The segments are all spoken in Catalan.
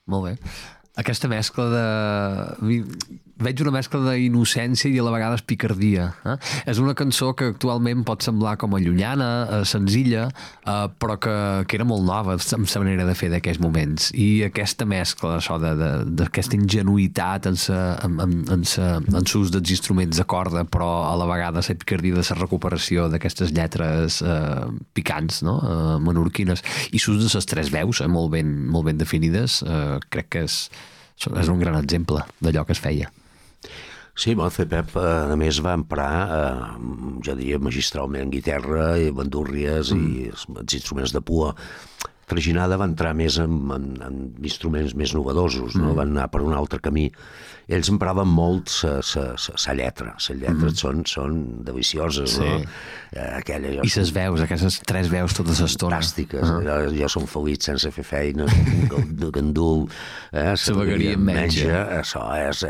molt bé. Aquesta mescla de... Veig una mescla d'innocència i a la vegada picardia. És una cançó que actualment pot semblar com a llunyana, senzilla, però que era molt nova amb la manera de fer d'aquells moments. I aquesta mescla d'aquesta ingenuïtat en l'ús dels instruments de corda, però a la vegada la picardia de la recuperació d'aquestes lletres picants, no? Menorquines, i l'ús de les tres veus molt ben definides, crec que és un gran exemple d'allò que es feia. Sí, el CPEP a més va emprar, jo diria magistralment, guitarra i bandúrries i els instruments de pua. Traginada va entrar més en instruments més novedosos, no? Van anar per un altre camí. Ells empraven molt la lletra. Les lletres són delicioses, no? I les veus, aquestes tres veus totes l'estona. Fantàstiques. Jo som feliç sense fer feina, gandul, la vegueria em menja. Això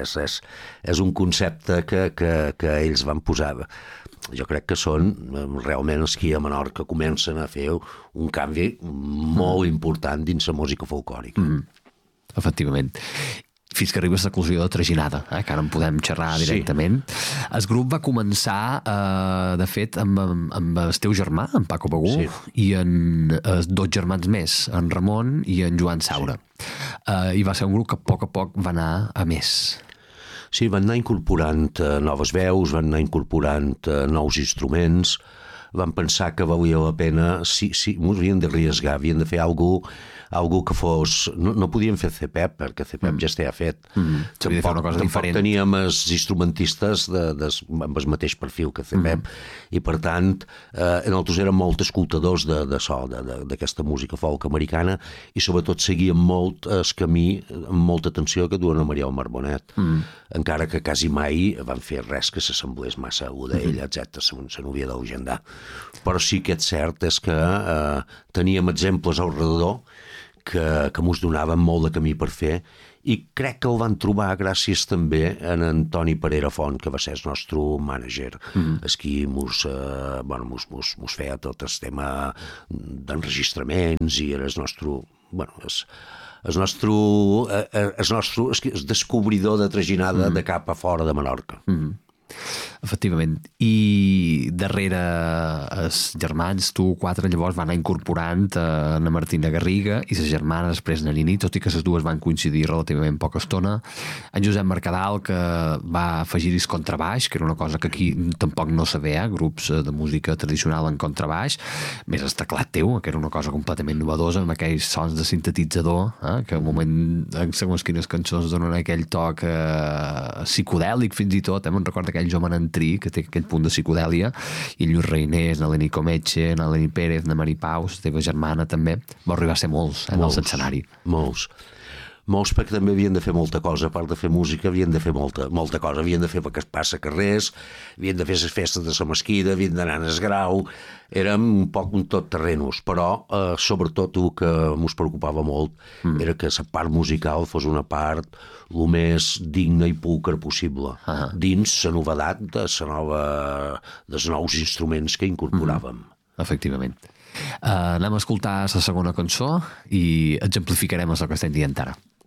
és un concepte que ells van posar. Jo crec que són realment els que a Menorca comencen a fer un canvi molt important dins la música folclòrica. Efectivament. Fins que arriba a la conclusió de Traginada, que ara en podem xerrar directament. El grup va començar, de fet, amb el teu germà, en Paco Begú, i en dos germans més, en Ramon i en Joan Saura. I va ser un grup que a poc va anar a més. Sí, van anar incorporant noves veus, van anar incorporant nous instruments, van pensar que valia la pena, sí, havien d'arriesgar, havien de fer alguna que fos... No podíem fer CPEP, perquè CPEP ja estava fet. Tampoc teníem els instrumentistes amb el mateix perfil que CPEP, i per tant nosaltres érem molt escoltadors de so, d'aquesta música folk americana, i sobretot seguíem molt el camí amb molta atenció que duen a Mariel Marbonet, encara que quasi mai van fer res que s'assemblés massa a una d'ella, etc. Se n'havia d'agendar. Però sí que és cert és que teníem exemples al redador que mos donaven molt de camí per fer, i crec que el van trobar gràcies també a en Toni Parera Font, que va ser el nostre mànager, el qui mos feia tot el tema d'enregistraments, i era el nostre descobridor de Traginada de cap a fora de Menorca. Efectivament. I darrere els germans, tu quatre, llavors van anar incorporant na Martina Garriga i les germanes després na Nini, tot i que les dues van coincidir relativament poca estona. En Josep Mercadal, que va afegir-hi contrabaix, que era una cosa que aquí tampoc no se veia, grups de música tradicional en contrabaix, més el teclat teu, que era una cosa completament novedosa, amb aquells sons de sintetitzador, que al moment, en segons quines cançons, donen aquell toc psicodèlic fins i tot, me'n recordo aquell Jo Manantrí, que té aquell punt de psicodèlia, i Lluís Reinés, na Leni Cometxe, na Leni Pérez, na Mari Pau, la teva germana també, va arribar a ser molts en el escenari. Molts perquè també havien de fer molta cosa, a part de fer música havien de fer molta cosa, havien de fer passa carrers, havien de fer les festes de la mesquida, havien d'anar al grau, érem un poc un tot terrenos, però sobretot el que ens preocupava molt era que la part musical fos una part el més digna i pulcra possible, dins la novedat dels nous instruments que incorporàvem. Efectivament. Anem a escoltar la segona cançó i exemplificarem el que estem dient ara.